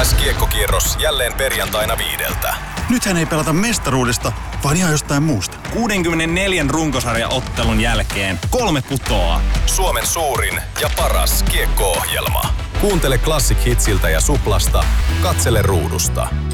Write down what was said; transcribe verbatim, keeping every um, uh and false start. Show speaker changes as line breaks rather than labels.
Paras kiekkokierros jälleen perjantaina viideltä.
Nythän ei pelata mestaruudesta, vaan ihan jostain muusta.
kuudenkymmenenneljän runkosarjaottelun jälkeen kolme putoaa.
Suomen suurin ja paras kiekko-ohjelma. Kuuntele Classic Hitsiltä ja Suplasta. Katsele ruudusta.